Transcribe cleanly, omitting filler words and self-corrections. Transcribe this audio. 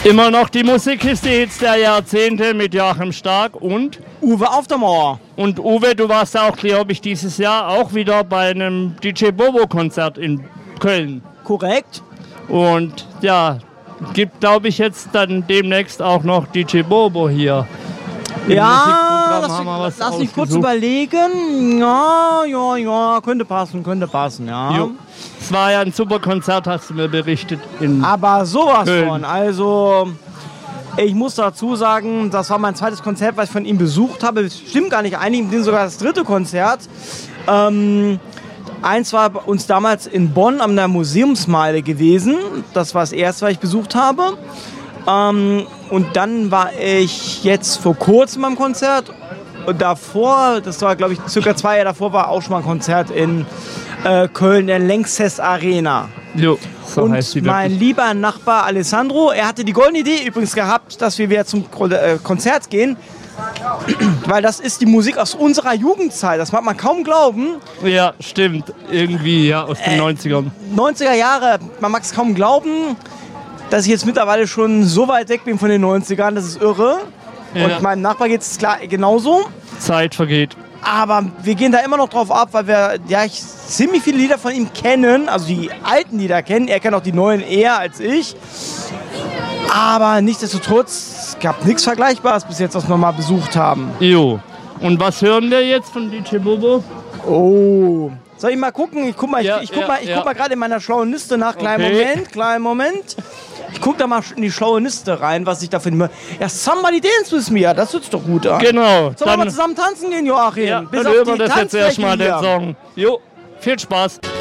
Immer noch die Musikhits der Jahrzehnte mit Joachim Stark und Uwe auf der Mauer. Und Uwe, du warst auch, glaube ich, dieses Jahr auch wieder bei einem DJ Bobo-Konzert in Köln. Korrekt. Und ja, gibt, glaube ich, jetzt dann demnächst auch noch DJ Bobo hier. Ja, lass mich kurz überlegen. Ja, könnte passen, ja. Jo. Es war ja ein super Konzert, hast du mir berichtet. Aber sowas Köln. von. Also, ich muss dazu sagen, das war mein zweites Konzert, was ich von ihm besucht habe. Stimmt gar nicht, einige sind sogar das dritte Konzert. Eins war bei uns damals in Bonn an der Museumsmeile gewesen. Das war das erste, was ich besucht habe. Und dann war ich jetzt vor kurzem beim Konzert. Und davor, das war glaube ich circa 2 Jahre davor, war auch schon mal ein Konzert in Köln, der Lanxess Arena. Jo, so und heißt die mein wirklich. lieber Nachbar Alessandro, er hatte die goldene Idee übrigens gehabt, dass wir wieder zum Konzert gehen. Weil das ist die Musik aus unserer Jugendzeit. Das mag man kaum glauben. Ja, stimmt. Irgendwie, ja, aus den 90ern. 90er Jahre, man mag es kaum glauben, dass ich jetzt mittlerweile schon so weit weg bin von den 90ern. Das ist irre. Ja. Und meinem Nachbar geht es klar genauso. Zeit vergeht. Aber wir gehen da immer noch drauf ab, weil wir ziemlich viele Lieder von ihm kennen. Also die alten Lieder kennen. Er kennt auch die neuen eher als ich. Aber nichtsdestotrotz, es gab nichts Vergleichbares bis jetzt, was wir mal besucht haben. Jo. Und was hören wir jetzt von DJ Bobo? Oh. Soll ich mal gucken? Ich guck mal Ja. gerade in meiner schlauen Liste nach. Kleinen Moment. Ich guck da mal in die schlaue Liste rein, was ich da finde. Ja, Somebody Dance With Me, das hört sich doch gut an. Genau. Sollen wir mal zusammen tanzen gehen, Joachim? Ja, Bis dann auf hören wir die das jetzt Tanzfläche erstmal, den hier. Song. Jo, viel Spaß.